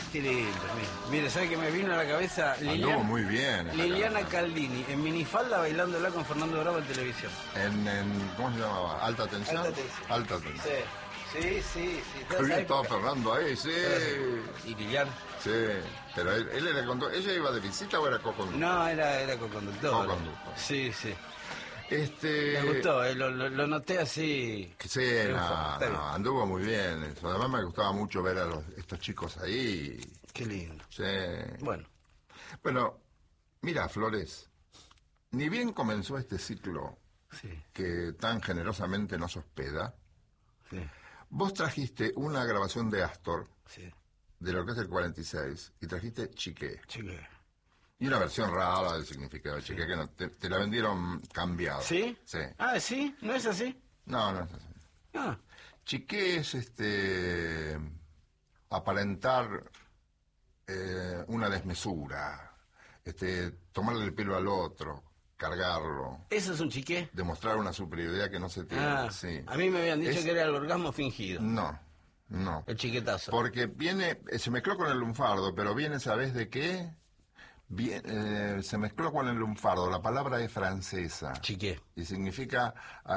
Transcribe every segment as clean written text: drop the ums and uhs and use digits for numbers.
Qué lindo, mire, ¿sabe que me vino a la cabeza? Anduvo muy bien. Liliana Caldini, en minifalda bailándola con Fernando Bravo en televisión. ¿Cómo se llamaba? ¿Alta tensión? Alta tensión. Alta tensión. Sí. Qué bien estaba Fernando ahí, sí. ¿Y Liliana? Sí, pero él era conductor. ¿Ella iba de visita o era co-conductor? No, era co-conductor. Co-conductor. Sí. Me gustó, lo noté así. Sí, anduvo muy bien eso. Además me gustaba mucho ver a estos chicos ahí. Qué lindo. Sí. Bueno, mira, Flores, ni bien comenzó este ciclo que tan generosamente nos hospeda, vos trajiste una grabación de Astor, de lo que es el 46, y trajiste Chiqué. Y una versión rara del significado de Chiqué, que te la vendieron cambiada. ¿Sí? Sí. Ah, ¿sí? ¿No es así? No es así. Chiqué es aparentar una desmesura, tomarle el pelo al otro, cargarlo. ¿Eso es un chiqué? Demostrar una superioridad que no se tiene. Sí. A mí me habían dicho que era el orgasmo fingido. No. El chiquetazo. Porque se mezcló con el lunfardo, pero viene, ¿sabés de qué? Se mezcló con el lunfardo, la palabra es francesa. Chiqué. Y significa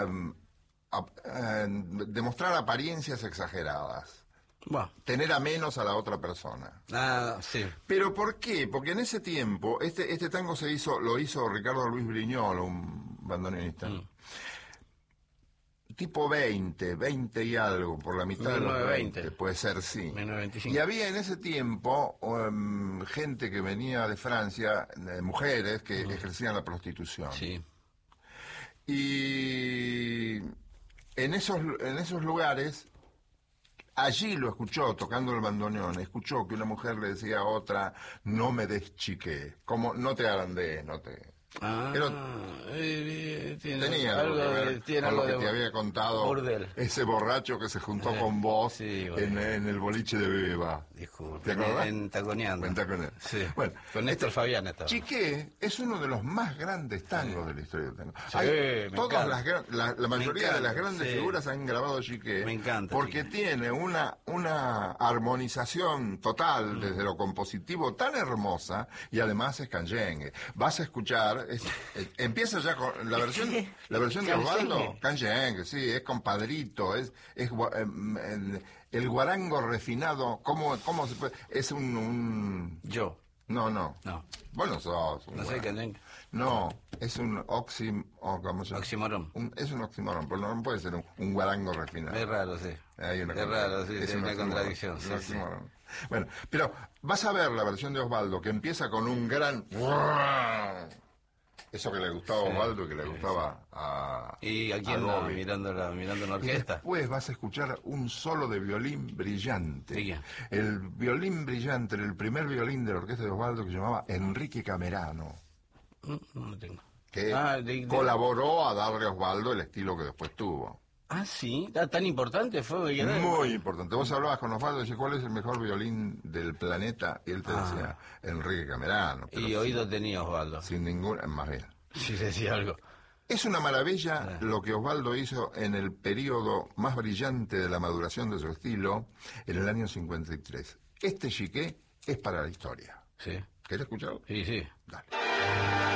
demostrar apariencias exageradas. Tener a menos a la otra persona. Sí. ¿Pero por qué? Porque en ese tiempo, este tango lo hizo Ricardo Luis Briñol, un bandoneonista. Tipo 20 y algo, por la mitad de los 20, puede ser, sí. 1925. Y había en ese tiempo gente que venía de Francia, mujeres que ejercían la prostitución. Sí. Y en esos lugares, allí lo escuchó, tocando el bandoneón, escuchó que una mujer le decía a otra, no me des chiqué, como no te agrandes, no te... Pero tenía algo que ver con lo que te había contado burdel. Ese borracho que se juntó con vos en el boliche de Beba. Disculpe, ¿te acordás? En Taconeando. Sí. Bueno, con Néstor Fabián estaba. Chiqué es uno de los más grandes tangos de la historia del tango. La mayoría de las grandes figuras han grabado Chiqué. Me encanta. Porque tiene una armonización total desde lo compositivo tan hermosa, y además es canyengue. Vas a escuchar, empieza ya con la versión de Osvaldo, canyengue, sí, es compadrito, es el guarango refinado. ¿Cómo se puede? Es Yo. No. Bueno, sos no sé qué. No, es un oxímoron. Es un oxímoron, pero no puede ser un guarango refinado. Es raro, sí. Es una contradicción. Es un oxímoron. Bueno, pero vas a ver la versión de Osvaldo, que empieza con un gran... Eso que le gustaba a Osvaldo y que le gustaba a... ¿Y a quién no? Mirando la orquesta. Y después vas a escuchar un solo de violín brillante. Sí. El violín brillante, el primer violín de la orquesta de Osvaldo, que se llamaba Enrique Camerano. No lo tengo. Que colaboró a darle a Osvaldo el estilo que después tuvo. Sí, tan importante fue. Muy importante. Vos hablabas con Osvaldo y decías, ¿cuál es el mejor violín del planeta? Y él te decía, Enrique Camerano. Y oído tenía Osvaldo. Sin ninguna, más bien. Sí, decía algo. Es una maravilla lo que Osvaldo hizo en el periodo más brillante de la maduración de su estilo, en el año 53. Este Chiqué es para la historia. Sí. ¿Querés escucharlo? Sí. Dale.